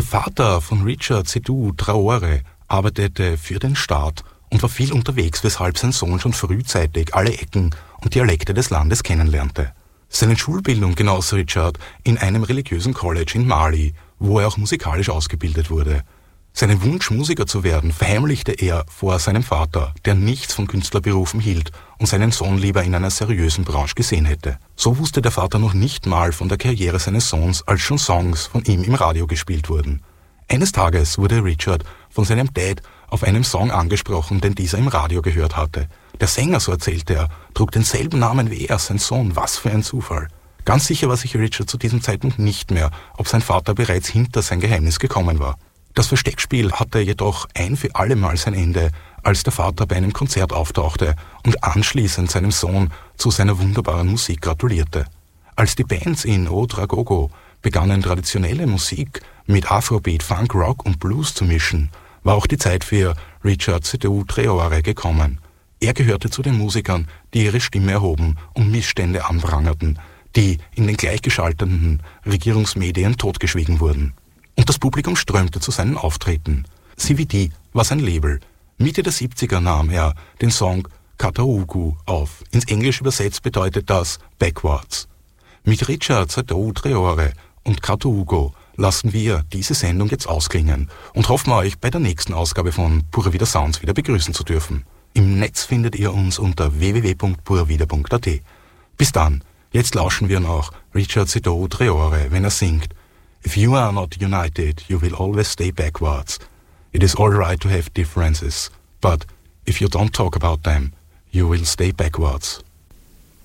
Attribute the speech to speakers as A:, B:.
A: Vater von Richard Sédhiou Traoré arbeitete für den Staat und war viel unterwegs, weshalb sein Sohn schon frühzeitig alle Ecken und Dialekte des Landes kennenlernte. Seine Schulbildung genoss Richard in einem religiösen College in Mali, wo er auch musikalisch ausgebildet wurde. Seinen Wunsch, Musiker zu werden, verheimlichte er vor seinem Vater, der nichts von Künstlerberufen hielt und seinen Sohn lieber in einer seriösen Branche gesehen hätte. So wusste der Vater noch nicht mal von der Karriere seines Sohns, als schon Songs von ihm im Radio gespielt wurden. Eines Tages wurde Richard von seinem Dad auf einem Song angesprochen, den dieser im Radio gehört hatte. Der Sänger, so erzählte er, trug denselben Namen wie er, sein Sohn. Was für ein Zufall. Ganz sicher war sich Richard zu diesem Zeitpunkt nicht mehr, ob sein Vater bereits hinter sein Geheimnis gekommen war. Das Versteckspiel hatte jedoch ein für alle Mal sein Ende, als der Vater bei einem Konzert auftauchte und anschließend seinem Sohn zu seiner wunderbaren Musik gratulierte. Als die Bands in Ouedraogo begannen, traditionelle Musik mit Afrobeat, Funk, Rock und Blues zu mischen, war auch die Zeit für Richard Sédhiou Traoré gekommen. Er gehörte zu den Musikern, die ihre Stimme erhoben und Missstände anprangerten, die in den gleichgeschalteten Regierungsmedien totgeschwiegen wurden. Und das Publikum strömte zu seinen Auftritten. CVD war sein Label. Mitte der 70er nahm er den Song Kataugu auf. Ins Englische übersetzt bedeutet das Backwards. Mit Richard Sédhiou Traoré und Kataugu lassen wir diese Sendung jetzt ausklingen und hoffen euch bei der nächsten Ausgabe von Pura Vida Sounds wieder begrüßen zu dürfen. Im Netz findet ihr uns unter www.puravida.at. Bis dann, jetzt lauschen wir noch Richard Sédhiou Traoré, wenn er singt: If you are not united, you will always stay backwards. It is all right to have differences, but if you don't talk about them, you will stay backwards.